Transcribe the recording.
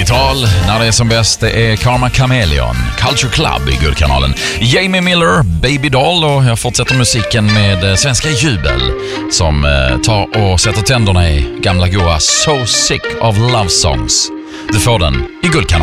90-tal, när det är som bäst, det är Karma Chameleon, Culture Club i Guldkanalen. Jamie Miller, Baby Doll, och jag fortsätter musiken med svenska Jubel som tar och sätter tänderna i gamla goa So Sick of Love Songs. Du får den i Guldkanalen.